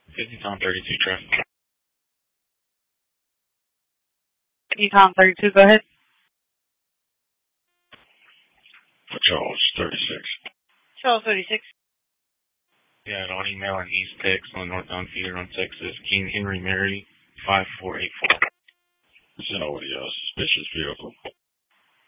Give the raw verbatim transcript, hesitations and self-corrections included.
fifty Tom thirty-two traffic. fifty Tom thirty-two, go ahead. For Charles thirty-six. Charles thirty-six. Yeah, on email and East Tex on Northbound Feeder on Texas, King Henry Mary, five four eight four. So, the uh, suspicious vehicle.